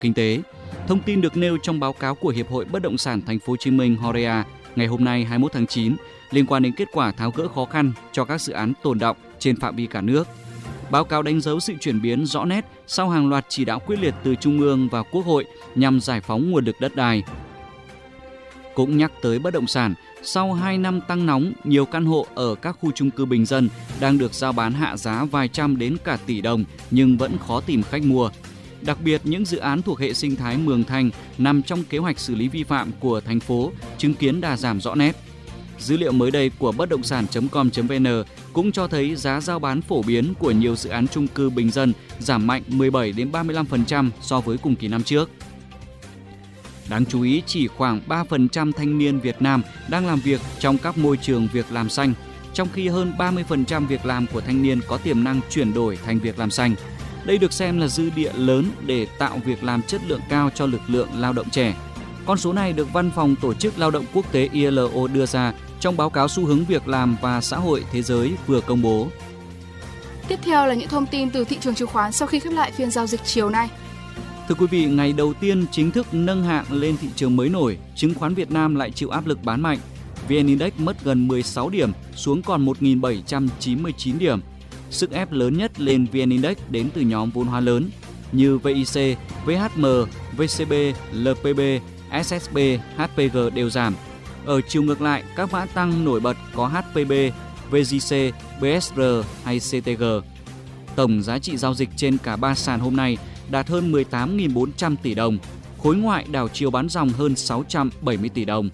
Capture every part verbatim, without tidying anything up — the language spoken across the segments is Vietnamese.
kinh tế. Thông tin được nêu trong báo cáo của Hiệp hội Bất động sản Thành phố Hồ Chí Minh H O R E A ngày hôm nay hai mươi mốt tháng chín liên quan đến kết quả tháo gỡ khó khăn cho các dự án tồn đọng trên phạm vi cả nước. Báo cáo đánh dấu sự chuyển biến rõ nét sau hàng loạt chỉ đạo quyết liệt từ Trung ương và Quốc hội nhằm giải phóng nguồn lực đất đai. Cũng nhắc tới bất động sản, sau hai năm tăng nóng, nhiều căn hộ ở các khu chung cư bình dân đang được rao bán hạ giá vài trăm đến cả tỷ đồng nhưng vẫn khó tìm khách mua. Đặc biệt, những dự án thuộc hệ sinh thái Mường Thanh nằm trong kế hoạch xử lý vi phạm của thành phố chứng kiến đà giảm rõ nét. Dữ liệu mới đây của bất động sản chấm com chấm vn cũng cho thấy giá rao bán phổ biến của nhiều dự án chung cư bình dân giảm mạnh mười bảy đến ba mươi lăm phần trăm so với cùng kỳ năm trước. Đáng chú ý, chỉ khoảng ba phần trăm thanh niên Việt Nam đang làm việc trong các môi trường việc làm xanh, trong khi hơn ba mươi phần trăm việc làm của thanh niên có tiềm năng chuyển đổi thành việc làm xanh. Đây được xem là dư địa lớn để tạo việc làm chất lượng cao cho lực lượng lao động trẻ. Con số này được Văn phòng Tổ chức Lao động Quốc tế I L O đưa ra trong báo cáo xu hướng việc làm và xã hội thế giới vừa công bố. Tiếp theo là những thông tin từ thị trường chứng khoán sau khi khép lại phiên giao dịch chiều nay. Thưa quý vị, ngày đầu tiên chính thức nâng hạng lên thị trường mới nổi, chứng khoán Việt Nam lại chịu áp lực bán mạnh. vê en Index mất gần mười sáu điểm, xuống còn một nghìn bảy trăm chín mươi chín điểm. Sức ép lớn nhất lên vê en Index đến từ nhóm vốn hóa lớn như vê i xê, vê hát em, vê xê bê, lờ pê bê, ét ét bê, hát pê giê đều giảm. Ở chiều ngược lại, các mã tăng nổi bật có hát pê bê, vê giê xê, bê ét rờ hay xê tê giê. Tổng giá trị giao dịch trên cả ba sàn hôm nay đạt hơn mười tám nghìn bốn trăm tỷ đồng, khối ngoại đảo chiều bán dòng hơn sáu trăm bảy mươi tỷ đồng.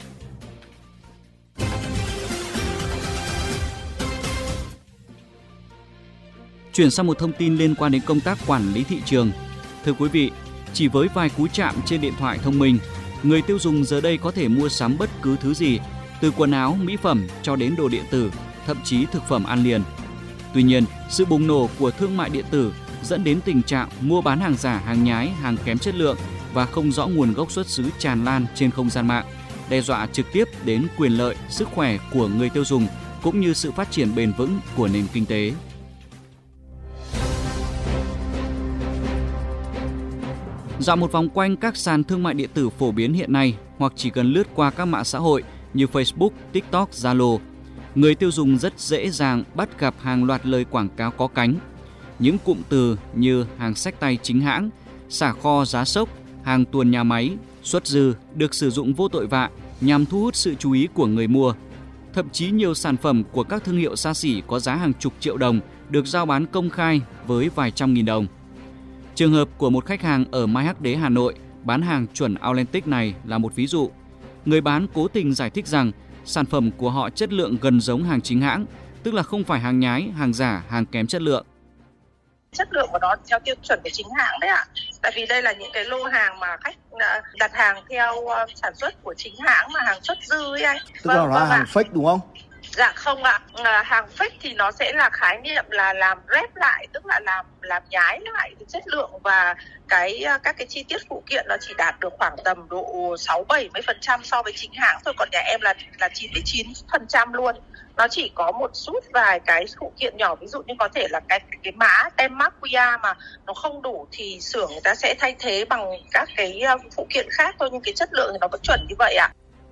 Chuyển sang một thông tin liên quan đến công tác quản lý thị trường. Thưa quý vị, chỉ với vài cú chạm trên điện thoại thông minh, người tiêu dùng giờ đây có thể mua sắm bất cứ thứ gì, từ quần áo, mỹ phẩm cho đến đồ điện tử, thậm chí thực phẩm ăn liền. Tuy nhiên, sự bùng nổ của thương mại điện tử dẫn đến tình trạng mua bán hàng giả, hàng nhái, hàng kém chất lượng và không rõ nguồn gốc xuất xứ tràn lan trên không gian mạng, đe dọa trực tiếp đến quyền lợi, sức khỏe của người tiêu dùng cũng như sự phát triển bền vững của nền kinh tế. Dạo một vòng quanh các sàn thương mại điện tử phổ biến hiện nay hoặc chỉ cần lướt qua các mạng xã hội như Facebook, TikTok, Zalo, người tiêu dùng rất dễ dàng bắt gặp hàng loạt lời quảng cáo có cánh. Những cụm từ như hàng xách tay chính hãng, xả kho giá sốc, hàng tuồn nhà máy, xuất dư được sử dụng vô tội vạ nhằm thu hút sự chú ý của người mua. Thậm chí nhiều sản phẩm của các thương hiệu xa xỉ có giá hàng chục triệu đồng được giao bán công khai với vài trăm nghìn đồng. Trường hợp của một khách hàng ở Mai Hắc Đế, Hà Nội bán hàng chuẩn Authentic này là một ví dụ. Người bán cố tình giải thích rằng sản phẩm của họ chất lượng gần giống hàng chính hãng, tức là không phải hàng nhái, hàng giả, hàng kém chất lượng. Chất lượng của nó theo tiêu chuẩn của chính hãng đấy ạ. Tại vì đây là những cái lô hàng mà khách đặt hàng theo sản xuất của chính hãng mà hàng xuất dư ấy anh. Tức là nó hàng fake đúng không? Dạ không ạ, hàng fake thì nó sẽ là khái niệm là làm rep lại, tức là làm làm nhái lại cái chất lượng và cái các cái chi tiết phụ kiện nó chỉ đạt được khoảng tầm độ sáu bảy mươi phần trăm so với chính hãng thôi, còn nhà em là là chín mươi chín phần trăm luôn. Nó chỉ có một chút vài cái phụ kiện nhỏ, ví dụ như có thể là cái cái mã tem mác quy rờ mà nó không đủ thì xưởng người ta sẽ thay thế bằng các cái phụ kiện khác thôi, nhưng cái chất lượng thì nó vẫn chuẩn như vậy ạ.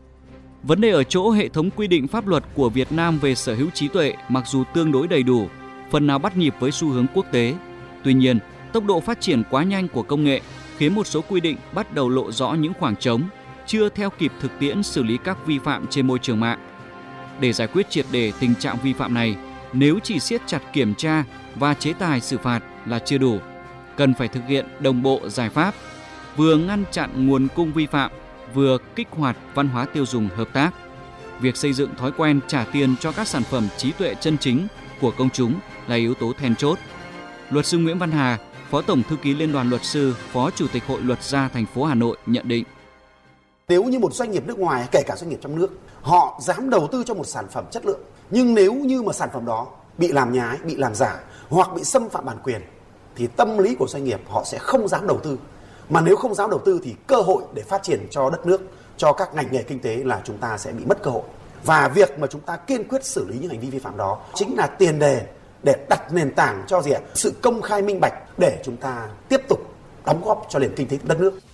Vấn đề ở chỗ hệ thống quy định pháp luật của Việt Nam về sở hữu trí tuệ mặc dù tương đối đầy đủ, phần nào bắt nhịp với xu hướng quốc tế. Tuy nhiên, tốc độ phát triển quá nhanh của công nghệ khiến một số quy định bắt đầu lộ rõ những khoảng trống, chưa theo kịp thực tiễn xử lý các vi phạm trên môi trường mạng. Để giải quyết triệt để tình trạng vi phạm này, nếu chỉ siết chặt kiểm tra và chế tài xử phạt là chưa đủ, cần phải thực hiện đồng bộ giải pháp, vừa ngăn chặn nguồn cung vi phạm, vừa kích hoạt văn hóa tiêu dùng hợp tác. Việc xây dựng thói quen trả tiền cho các sản phẩm trí tuệ chân chính của công chúng là yếu tố then chốt. Luật sư Nguyễn Văn Hà, Phó Tổng Thư ký Liên đoàn Luật sư, Phó Chủ tịch Hội Luật gia thành phố Hà Nội nhận định. Nếu như một doanh nghiệp nước ngoài, kể cả doanh nghiệp trong nước, họ dám đầu tư cho một sản phẩm chất lượng, nhưng nếu như mà sản phẩm đó bị làm nhái, bị làm giả hoặc bị xâm phạm bản quyền, thì tâm lý của doanh nghiệp họ sẽ không dám đầu tư. Mà nếu không dám đầu tư thì cơ hội để phát triển cho đất nước, cho các ngành nghề kinh tế là chúng ta sẽ bị mất cơ hội. Và việc mà chúng ta kiên quyết xử lý những hành vi vi phạm đó chính là tiền đề để đặt nền tảng cho gì ạ? Sự công khai minh bạch để chúng ta tiếp tục đóng góp cho nền kinh tế đất nước.